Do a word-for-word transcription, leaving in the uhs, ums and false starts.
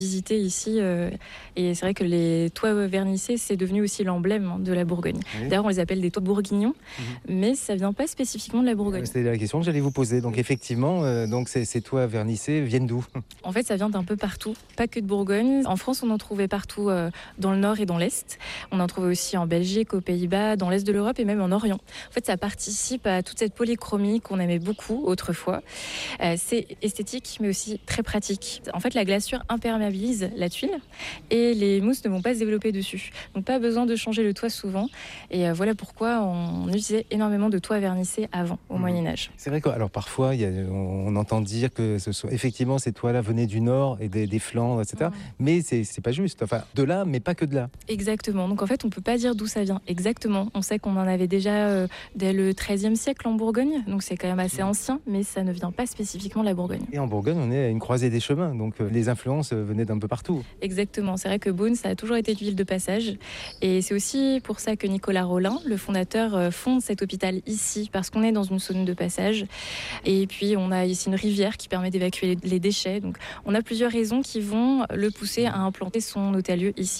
visiter ici euh, et c'est vrai que les toits vernissés, c'est devenu aussi l'emblème de la Bourgogne. Oui. D'ailleurs, on les appelle des toits bourguignons, Mmh. mais ça vient pas spécifiquement de la Bourgogne. C'était la question que j'allais vous poser. Donc effectivement, heu, donc ces ces toits vernissés viennent d'où? En fait, ça vient d'un peu partout, pas que de Bourgogne. En France, on en trouvait partout euh, dans le nord et dans l'est. On en trouvait aussi en Belgique, aux Pays-Bas, dans l'est de l'Europe et même en Orient. En fait, ça participe à toute cette polychromie qu'on aimait beaucoup autrefois. Euh, c'est esthétique, mais aussi très pratique. En fait, la glaçure imperméabilise la tuile et les mousses ne vont pas se développer dessus. Donc, pas besoin de changer le toit souvent. Et euh, voilà pourquoi on utilisait énormément de toits vernissés avant, au Mmh. Moyen-Âge. C'est vrai que alors parfois, il y a on on entend dire que ce sont effectivement ces toits-là venaient du nord et des des Flandres et cetera. Mmh. Mais c'est c'est pas juste. Enfin, de là, mais pas que de là. Exactement. Donc en fait, on peut pas dire d'où ça vient exactement. On sait qu'on en avait déjà euh, dès le treizième siècle en Bourgogne, donc c'est quand même assez ancien, mais ça ne vient pas spécifiquement de la Bourgogne. Et en Bourgogne, on est à une croisée des chemins, donc heu, les influences, heu, venaient d'un peu partout. Exactement. C'est vrai que Beaune, ça a toujours été une ville de passage, et c'est aussi pour ça que Nicolas Rolin, le fondateur, euh, fonde cet hôpital ici, parce qu'on est dans une zone de passage. Et puis on a ici une rivière qui permet d'évacuer les les déchets. Donc on a plusieurs raisons qui vont le pousser à implanter son hôtel-lieu ici.